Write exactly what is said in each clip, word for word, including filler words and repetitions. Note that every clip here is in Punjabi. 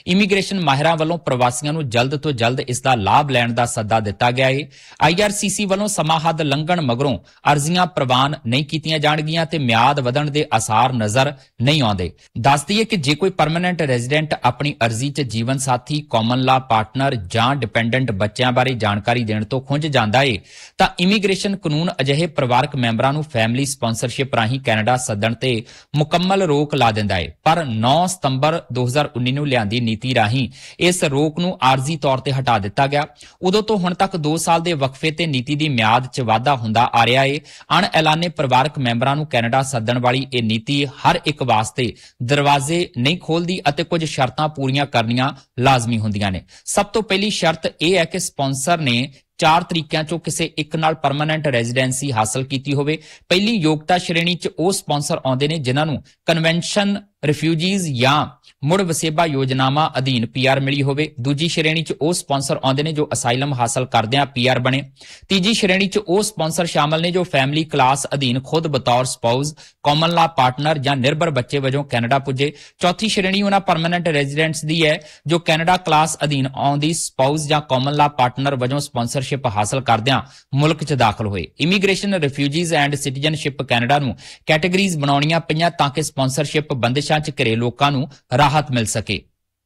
ਇਮੀਗ੍ਰੇਸ਼ਨ ਮਾਹਿਰਾਂ ਵੱਲੋਂ ਪ੍ਰਵਾਸੀਆਂ ਨੂੰ ਜਲਦ ਤੋਂ ਜਲਦ ਇਸ ਦਾ ਲਾਭ ਲੈਣ ਦਾ ਸੱਦਾ ਦਿੱਤਾ ਗਿਆ ਹੈ। ਆਈ ਆਰ ਸੀ ਸੀ ਵੱਲੋਂ ਸਮਾਂ ਹੱਦ ਲੰਘਣ ਮਗਰੋਂ ਅਰਜ਼ੀਆਂ ਪ੍ਰਵਾਨ ਨਹੀਂ ਕੀਤੀਆਂ ਜਾਣਗੀਆਂ ਤੇ ਮਿਆਦ ਵਧਣ ਦੇ ਆਸਾਰ ਨਜ਼ਰ ਨਹੀਂ ਆਉਂਦੇ। ਦੱਸ ਦਈਏ ਕਿ ਜੇ ਕੋਈ ਪਰਮਾਨੈਂਟ ਰੈਜ਼ੀਡੈਂਟ ਆਪਣੀ ਅਰਜ਼ੀ 'ਚ ਜੀਵਨ ਸਾਥੀ, ਕਾਮਨ ਲਾ ਪਾਰਟਨਰ ਜਾਂ ਡਿਪੈਂਡੈਂਟ ਬੱਚਿਆਂ ਬਾਰੇ ਜਾਣਕਾਰੀ ਦੇਣ ਤੋਂ ਖੁੰਝ ਜਾਂਦਾ ਹੈ ਤਾਂ ਇਮੀਗ੍ਰੇਸ਼ਨ ਕਾਨੂੰਨ ਅਜਿਹੇ ਪਰਿਵਾਰਕ ਮੈਂਬਰਾਂ ਨੂੰ ਫੈਮਿਲੀ ਸਪਾਂਸਰਸ਼ਿਪ ਰਾਹੀਂ ਕੈਨੇਡਾ ਸੱਦਣ ਤੇ ਮੁਕੰਮਲ ਰੋਕ ਲਾ ਦਿੰਦਾ ਹੈ। ਪਰ ਨੌਂ ਸਤੰਬਰ ਦੋ ਹਜ਼ਾਰ ਉੱਨੀ ਨੂੰ ਲਿਆਂਦੀ ਨੀਤੀ ਰਾਹੀਂ ਇਸ ਰੋਕ ਨੂੰ ਆਰਜ਼ੀ ਤੌਰ ਤੇ ਹਟਾ ਦਿੱਤਾ ਗਿਆ। ਉਦੋਂ ਤੋਂ ਹੁਣ ਤੱਕ ਦੋ ਸਾਲ ਦੇ ਵਕਫੇ ਤੇ ਨੀਤੀ ਦੀ ਮਿਆਦ 'ਚ ਵਾਧਾ ਹੁੰਦਾ ਆ ਰਿਹਾ ਹੈ। ਅਣ ਐਲਾਨੇ ਪਰਿਵਾਰਕ ਮੈਂਬਰਾਂ ਨੂੰ ਕੈਨੇਡਾ ਸੱਦਣ ਵਾਲੀ ਇਹ ਨੀਤੀ ਹਰ ਇੱਕ ਵਾਸਤੇ ਦਰਵਾਜ਼ੇ ਨਹੀਂ ਖੋਲਦੀ ਅਤੇ ਕੁਝ ਸ਼ਰਤਾਂ ਪੂਰੀਆਂ ਕਰਨੀਆਂ ਲਾਜ਼ਮੀ ਹੁੰਦੀਆਂ ਨੇ। ਸਭ ਤੋਂ ਪਹਿਲੀ ਸ਼ਰਤ ਇਹ ਹੈ ਕਿ ਸਪਾਂਸਰ ਨੇ ਚਾਰ ਤਰੀਕਿਆਂ ਚੋਂ ਕਿਸੇ ਇੱਕ ਨਾਲ ਪਰਮਾਨੈਂਟ ਰੈਜ਼ੀਡੈਂਸੀ ਹਾਸਲ ਕੀਤੀ ਹੋਵੇ। ਪਹਿਲੀ ਯੋਗਤਾ ਸ਼੍ਰੇਣੀ 'ਚ ਉਹ ਸਪਾਂਸਰ ਆਉਂਦੇ ਨੇ ਜਿਨ੍ਹਾਂ ਨੂੰ ਕਨਵੈਨਸ਼ਨ ਰਿਫਿਊਜੀਜ਼ ਜਾਂ ਮੁੜ ਵਸੇਬਾ ਯੋਜਨਾਵਾਂ ਅਧੀਨ ਪੀ ਆਰ ਮਿਲੀ ਹੋਵੇ। ਦੂਜੀ ਸ਼੍ਰੇਣੀ 'ਚ ਉਹ ਸਪਾਂਸਰ ਆਉਂਦੇ ਨੇ ਜੋ ਅਸਾਈਲਮ ਹਾਸਲ ਕਰਦਿਆਂ ਪੀ ਆਰ ਬਣੇ। ਤੀਜੀ ਸ਼੍ਰੇਣੀ 'ਚ ਉਹ ਸਪਾਂਸਰ ਸ਼ਾਮਲ ਨੇ ਜੋ ਫੈਮਿਲੀ ਕਲਾਸ ਅਧੀਨ ਖੁਦ ਬਤੌਰ ਸਪਾਊਸ, ਕਾਮਨ ਲਾ ਪਾਰਟਨਰ ਜਾਂ ਨਿਰਭਰ ਬੱਚੇ ਵਜੋਂ ਕੈਨੇਡਾ ਪੁੱਜੇ। ਚੌਥੀ ਸ਼੍ਰੇਣੀ ਉਹਨਾਂ ਪਰਮਾਨੈਂਟ ਰੈਜ਼ੀਡੈਂਟਸ ਦੀ ਹੈ ਜੋ ਕੈਨੇਡਾ ਕਲਾਸ ਅਧੀਨ ਆਉਂਦੀ ਸਪਾਊਸ ਜਾਂ ਕਾਮਨ ਲਾ ਪਾਰਟਨਰ ਵਜੋਂ ਸਪਾਂਸਰਸ਼ਿਪ ਹਾਸਲ ਕਰਦਿਆਂ ਮੁਲਕ 'ਚ ਦਾਖਲ ਹੋਏ। Immigration, refugees and citizenship Canada ਨੂੰ ਕੈਟੇਗਰੀਜ਼ ਬਣਾਉਣੀਆਂ ਪਈਆਂ ਤਾਂ ਕਿ ਸਪਾਂਸਰਸ਼ਿਪ ਬੰਦਿਸ਼ਾਂ 'ਚ ਘਿਰੇ ਲੋਕਾਂ ਨੂੰ ਰਾਹਤ ਮਿਲ ਸਕੇ।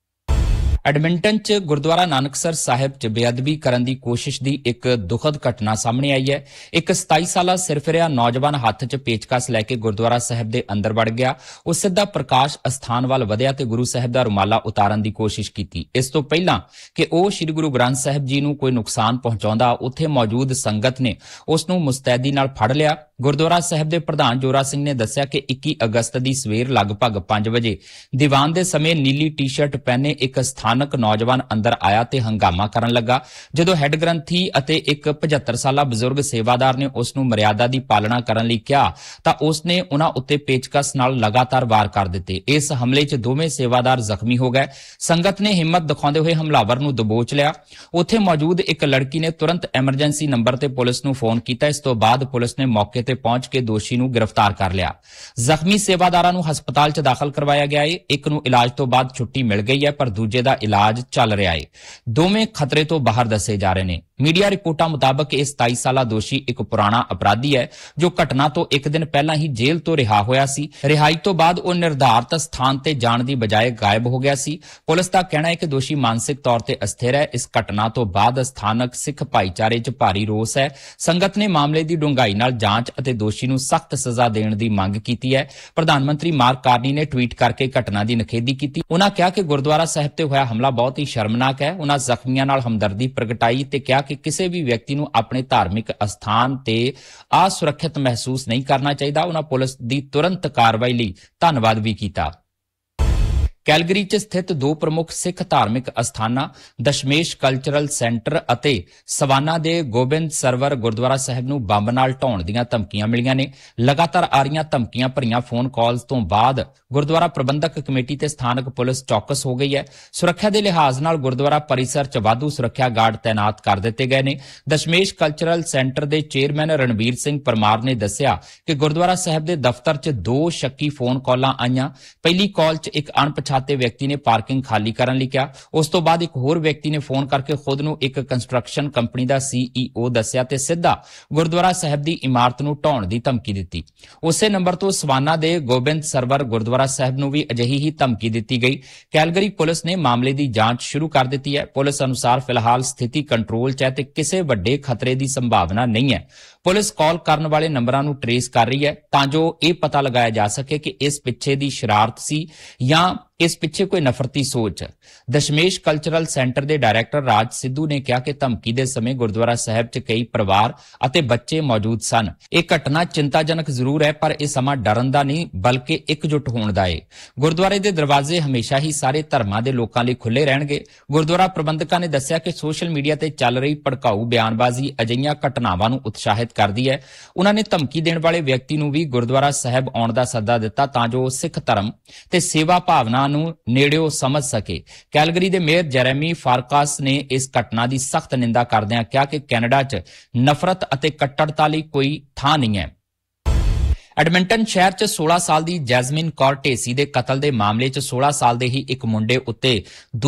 ਐਡਮਿੰਟਨ 'ਚ ਗੁਰਦੁਆਰਾ ਨਾਨਕਸਰ ਸਾਹਿਬ 'ਚ ਬੇਅਦਬੀ ਕਰਨ ਦੀ ਕੋਸ਼ਿਸ਼ ਦੀ ਇੱਕ ਦੁਖਦ ਘਟਨਾ ਸਾਹਮਣੇ ਆਈ ਹੈ। ਇੱਕ ਸਤਾਈ ਸਾਲਾ ਸਿਰਫਿਰਿਆ ਨੌਜਵਾਨ ਹੱਥ 'ਚ ਪੇਚਕਸ ਲੈ ਕੇ ਗੁਰਦੁਆਰਾ ਸਾਹਿਬ ਦੇ ਅੰਦਰ ਵੜ ਗਿਆ। ਉਹ ਸਿੱਧਾ ਪ੍ਰਕਾਸ਼ ਅਸਥਾਨ ਵੱਲ ਵਧਿਆ ਤੇ ਗੁਰੂ ਸਾਹਿਬ ਦਾ ਰੁਮਾਲਾ ਉਤਾਰਨ ਦੀ ਕੋਸ਼ਿਸ਼ ਕੀਤੀ। ਇਸ ਤੋਂ ਪਹਿਲਾਂ ਕਿ ਉਹ ਸ੍ਰੀ ਗੁਰੂ ਗ੍ਰੰਥ ਸਾਹਿਬ ਜੀ ਨੂੰ ਕੋਈ ਨੁਕਸਾਨ ਪਹੁੰਚਾਉਂਦਾ, ਉੱਥੇ ਮੌਜੂਦ ਸੰਗਤ ਨੇ ਉਸ ਨੂੰ ਮੁਸਤੈਦੀ ਨਾਲ ਫੜ ਲਿਆ। ਗੁਰਦੁਆਰਾ ਸਾਹਿਬ ਦੇ ਪ੍ਰਧਾਨ ਜੋਰਾ ਸਿੰਘ ਨੇ ਦੱਸਿਆ ਕਿ ਇੱਕੀ ਅਗਸਤ ਦੀ ਸਵੇਰ ਲਗਭਗ ਪੰਜ ਵਜੇ ਦੀਵਾਨ ਦੇ ਸਮੇਂ ਨੀਲੀ ਟੀ-ਸ਼ਰਟ ਪਹਿਨੇ ਇੱਕ ਸਥਾਨਕ ਨੌਜਵਾਨ ਅੰਦਰ ਆਇਆ ਤੇ ਹੰਗਾਮਾ ਕਰਨ ਲੱਗਾ। ਜਦੋਂ ਹੈੱਡ ਗ੍ਰੰਥੀ ਅਤੇ ਇੱਕ ਪਝੱਤਰ ਸਾਲਾ ਬਜ਼ੁਰਗ ਸੇਵਾਦਾਰ ਨੇ ਉਸ ਨੂੰ ਮਰਿਆਦਾ ਦੀ ਪਾਲਣਾ ਕਰਨ ਲਈ ਕਿਹਾ ਤਾਂ ਉਸ ਨੇ ਉਹਨਾਂ ਉੱਤੇ ਪੇਚਕਸ ਨਾਲ ਲਗਾਤਾਰ ਵਾਰ ਕਰ ਦਿੱਤੇ। ਇਸ ਹਮਲੇ 'ਚ ਦੋਵੇਂ ਸੇਵਾਦਾਰ ਜ਼ਖਮੀ ਹੋ ਗਏ। ਸੰਗਤ ਨੇ ਹਿੰਮਤ ਦਿਖਾਉਂਦੇ ਹੋਏ ਹਮਲਾਵਰ ਨੂੰ ਦਬੋਚ ਲਿਆ। ਉੱਥੇ ਮੌਜੂਦ ਇੱਕ ਲੜਕੀ ਨੇ ਤੁਰੰਤ ਐਮਰਜੈਂਸੀ ਨੰਬਰ ਤੇ ਪੁਲਿਸ ਨੂੰ ਫੋਨ ਕੀਤਾ। ਇਸ ਤੋਂ ਬਾਅਦ ਪੁਲਿਸ ਨੇ ਮੌਕੇ ਤੇ ਪਹੁੰਚ ਕੇ ਦੋਸ਼ੀ ਨੂੰ ਗ੍ਰਿਫਤਾਰ ਕਰ ਲਿਆ। ਜ਼ਖਮੀ ਸੇਵਾਦਾਰਾਂ ਨੂੰ ਹਸਪਤਾਲ 'ਚ ਦਾਖਲ ਕਰਵਾਇਆ ਗਿਆ ਹੈ। ਇੱਕ ਨੂੰ ਇਲਾਜ ਤੋਂ ਬਾਅਦ ਛੁੱਟੀ ਮਿਲ ਗਈ ਹੈ ਪਰ ਦੂਜੇ ਦਾ ਇਲਾਜ ਚੱਲ ਰਿਹਾ ਹੈ। ਦੋਵੇਂ ਖਤਰੇ ਤੋਂ ਬਾਹਰ ਦੱਸੇ ਜਾ ਰਹੇ ਨੇ। ਮੀਡੀਆ ਰਿਪੋਰਟਾਂ ਮੁਤਾਬਕ ਇਹ ਸਤਾਈ ਸਾਲਾ ਦੋਸ਼ੀ ਇੱਕ ਪੁਰਾਣਾ ਅਪਰਾਧੀ ਹੈ ਜੋ ਘਟਨਾ ਤੋਂ ਇੱਕ ਦਿਨ ਪਹਿਲਾਂ ਹੀ ਜੇਲ੍ਹ ਤੋਂ ਰਿਹਾ ਹੋਇਆ ਸੀ। ਰਿਹਾਈ ਤੋਂ ਬਾਅਦ ਉਹ ਨਿਰਧਾਰਤ ਸਥਾਨ ਤੇ ਜਾਣ ਦੀ ਬਜਾਏ ਗਾਇਬ ਹੋ ਗਿਆ ਸੀ। ਪੁਲਿਸ ਦਾ ਕਹਿਣਾ ਹੈ ਕਿ ਦੋਸ਼ੀ ਮਾਨਸਿਕ ਤੌਰ ਤੇ ਅਸਥਿਰ ਹੈ। ਇਸ ਘਟਨਾ ਤੋਂ ਬਾਅਦ ਸਥਾਨਕ ਸਿੱਖ ਭਾਈਚਾਰੇ 'ਚ ਭਾਰੀ ਰੋਸ ਹੈ। ਸੰਗਤ ਨੇ ਮਾਮਲੇ ਦੀ ਡੂੰਘਾਈ ਨਾਲ ਜਾਂਚ ਅਤੇ ਦੋਸ਼ੀ ਨੂੰ ਸਖਤ ਸਜ਼ਾ ਦੇਣ ਦੀ ਮੰਗ ਕੀਤੀ ਹੈ। ਪ੍ਰਧਾਨ ਮੰਤਰੀ ਮਾਰਕ ਕਾਰਨੀ ਨੇ ਟਵੀਟ ਕਰਕੇ ਘਟਨਾ ਦੀ ਨਿਖੇਧੀ ਕੀਤੀ। ਉਨ੍ਹਾਂ ਕਿਹਾ ਕਿ ਗੁਰਦੁਆਰਾ ਸਾਹਿਬ ਤੇ ਹੋਇਆ ਹਮਲਾ ਬਹੁਤ ਹੀ ਸ਼ਰਮਨਾਕ ਹੈ। ਉਨ੍ਹਾਂ ਜ਼ਖਮੀਆਂ ਨਾਲ ਹਮਦਰਦੀ ਪ੍ਰਗਟਾਈ ਤੇ ਕਿਹਾ ਕਿ ਕਿਸੇ ਵੀ ਵਿਅਕਤੀ ਨੂੰ ਆਪਣੇ ਧਾਰਮਿਕ ਅਸਥਾਨ ਤੇ ਅਸੁਰੱਖਿਅਤ ਮਹਿਸੂਸ ਨਹੀਂ ਕਰਨਾ ਚਾਹੀਦਾ। ਉਨ੍ਹਾਂ ਪੁਲਿਸ ਦੀ ਤੁਰੰਤ ਕਾਰਵਾਈ ਲਈ ਧੰਨਵਾਦ ਵੀ ਕੀਤਾ। ਕੈਲਗਰੀ 'ਚ ਸਥਿਤ ਦੋ ਪ੍ਰਮੁੱਖ ਸਿੱਖ ਧਾਰਮਿਕ ਅਸਥਾਨਾਂ ਦਸ਼ਮੇਸ਼ ਕਲਚਰਲ ਸੈਂਟਰ ਅਤੇ ਸਵਾਨਾ ਦੇ ਗੋਬਿੰਦ ਸਰਵਰ ਗੁਰਦੁਆਰਾ ਸਾਹਿਬ ਨੂੰ ਬੰਬ ਨਾਲ ਢਾਉਣ ਦੀਆਂ ਧਮਕੀਆਂ ਮਿਲੀਆਂ ਨੇ। ਲਗਾਤਾਰ ਆ ਰਹੀਆਂ ਧਮਕੀਆਂ ਭਰੀਆਂ ਫੋਨ ਕਾਲਸ ਤੋਂ ਬਾਅਦ ਗੁਰਦੁਆਰਾ ਪ੍ਰਬੰਧਕ ਕਮੇਟੀ ਤੇ ਸਥਾਨਕ ਪੁਲਿਸ ਚੌਕਸ ਹੋ ਗਈ ਹੈ। ਸੁਰੱਖਿਆ ਦੇ ਲਿਹਾਜ਼ ਨਾਲ ਗੁਰਦੁਆਰਾ ਪਰਿਸਰ 'ਚ ਵਾਧੂ ਸੁਰੱਖਿਆ ਗਾਰਡ ਤੈਨਾਤ ਕਰ ਦਿੱਤੇ ਗਏ ਨੇ। ਦਸ਼ਮੇਸ਼ ਕਲਚਰਲ ਸੈਂਟਰ ਦੇ ਚੇਅਰਮੈਨ ਰਣਬੀਰ ਸਿੰਘ ਪਰਮਾਰ ਨੇ ਦੱਸਿਆ ਕਿ ਗੁਰਦੁਆਰਾ ਸਾਹਿਬ ਦੇ ਦਫ਼ਤਰ 'ਚ ਦੋ ਸ਼ੱਕੀ ਫੋਨ ਕਾਲਾਂ ਆਈਆਂ। ਪਹਿਲੀ ਕਾਲ 'ਚ ਇੱਕ ਅਣਪਛਾਤੇ ਵਿਅਕਤੀ ਨੇ ਪਾਰਕਿੰਗ ਖਾਲੀ ਕਰਨ ਲਈ ਕਿਹਾ। ਉਸ ਤੋਂ ਬਾਅਦ ਇੱਕ ਹੋਰ ਵਿਅਕਤੀ ਨੇ ਫੋਨ ਕਰਕੇ ਖੁਦ ਨੂੰ ਇੱਕ ਕੰਸਟਰਕਸ਼ਨ ਕੰਪਨੀ ਦਾ ਸੀ ਈ ਓ ਦੱਸਿਆ ਤੇ ਸਿੱਧਾ ਗੁਰਦੁਆਰਾ ਸਾਹਿਬ ਦੀ ਇਮਾਰਤ ਨੂੰ ਢਾਉਣ ਦੀ ਧਮਕੀ ਦਿੱਤੀ। ਉਸੇ ਨੰਬਰ ਤੋਂ ਸਵਾਨਾ ਦੇ ਗੋਬਿੰਦ ਸਰਵਰ ਗੁਰਦੁਆਰਾ ਸਾਹਿਬ ਨੂੰ ਵੀ ਅਜਿਹੀ ਹੀ ਧਮਕੀ ਦਿੱਤੀ ਗਈ। ਕੈਲਗਰੀ ਪੁਲਿਸ ਨੇ ਮਾਮਲੇ ਦੀ ਜਾਂਚ ਸ਼ੁਰੂ ਕਰ ਦਿੱਤੀ ਹੈ। ਪੁਲਿਸ ਅਨੁਸਾਰ ਫਿਲਹਾਲ ਸਥਿਤੀ ਕੰਟਰੋਲ 'ਚ ਹੈ ਤੇ ਕਿਸੇ ਵੱਡੇ ਖਤਰੇ ਦੀ ਸੰਭਾਵਨਾ ਨਹੀਂ ਹੈ। ਪੁਲਿਸ ਕਾਲ ਕਰਨ ਵਾਲੇ ਨੰਬਰਾਂ ਨੂੰ ਟਰੇਸ ਕਰ ਰਹੀ ਹੈ ਤਾਂ ਜੋ ਇਹ ਪਤਾ ਲਗਾਇਆ ਜਾ ਸਕੇ ਕਿ ਇਸ ਪਿੱਛੇ ਦੀ ਸ਼ਰਾਰਤ ਸੀ ਜਾਂ ਇਸ ਪਿੱਛੇ ਕੋਈ ਨਫ਼ਰਤੀ ਸੋਚ। ਦਸ਼ਮੇਸ਼ ਕਲਚਰਲ ਸੈਂਟਰ ਦੇ ਡਾਇਰੈਕਟਰ ਰਾਜ ਸਿੱਧੂ ਨੇ ਕਿਹਾ ਕਿ ਧਮਕੀ ਦੇ ਸਮੇਂ ਗੁਰਦੁਆਰਾ ਸਾਹਿਬ 'ਚ ਕਈ ਪਰਿਵਾਰ ਅਤੇ ਬੱਚੇ ਮੌਜੂਦ ਸਨ। ਇਹ ਘਟਨਾ ਚਿੰਤਾਜਨਕ ਜ਼ਰੂਰ ਹੈ ਪਰ ਇਹ ਸਮਾਂ ਡਰਨ ਦਾ ਨਹੀਂ ਬਲਕਿ ਇਕਜੁੱਟ ਹੋਣ ਦਾ ਹੈ। ਗੁਰਦੁਆਰੇ ਦੇ ਦਰਵਾਜ਼ੇ ਹਮੇਸ਼ਾ ਹੀ ਸਾਰੇ ਧਰਮਾਂ ਦੇ ਲੋਕਾਂ ਲਈ ਖੁੱਲ੍ਹੇ ਰਹਿਣਗੇ। ਗੁਰਦੁਆਰਾ ਪ੍ਰਬੰਧਕਾਂ ਨੇ ਦੱਸਿਆ ਕਿ ਸੋਸ਼ਲ ਮੀਡੀਆ ਤੇ ਚੱਲ ਰਹੀ ਭੜਕਾਊ ਬਿਆਨਬਾਜ਼ੀ ਅਜਿਹੀਆਂ ਘਟਨਾਵਾਂ ਨੂੰ ਉਤਸ਼ਾਹਿਤ ਕਰਦੀ ਹੈ। ਉਨ੍ਹਾਂ ਨੇ ਧਮਕੀ ਦੇਣ ਵਾਲੇ ਵਿਅਕਤੀ ਨੂੰ ਵੀ ਗੁਰਦੁਆਰਾ ਸਾਹਿਬ ਆਉਣ ਦਾ ਸੱਦਾ ਦਿੱਤਾ ਤਾਂ ਜੋ ਸਿੱਖ ਧਰਮ ਤੇ ਸੇਵਾ ਭਾਵਨਾ ਨੂੰ ਨੇੜਿਓਂ ਸਮਝ ਸਕੇ। ਕੈਲਗਰੀ ਦੇ ਮੇਅਰ ਜੈਰੇਮੀ ਫਾਰਕਾਸ ਨੇ ਇਸ ਘਟਨਾ ਦੀ ਸਖਤ ਨਿੰਦਾ ਕਰਦਿਆਂ ਕਿਹਾ ਕਿ ਕੈਨੇਡਾ 'ਚ ਨਫ਼ਰਤ ਅਤੇ ਕੱਟੜਤਾ ਲਈ ਕੋਈ ਥਾਂ ਨਹੀਂ ਹੈ। ਐਡਮਿੰਟਨ ਸ਼ਹਿਰ 'ਚ ਸੋਲਾਂ ਸਾਲ ਦੀ ਜੈਸਮਿਨ ਕੌਰ ਢੇਸੀ ਦੇ ਕਤਲ ਦੇ ਮਾਮਲੇ 'ਚ ਸੋਲਾਂ ਸਾਲ ਦੇ ਹੀ ਇੱਕ ਮੁੰਡੇ ਉੱਤੇ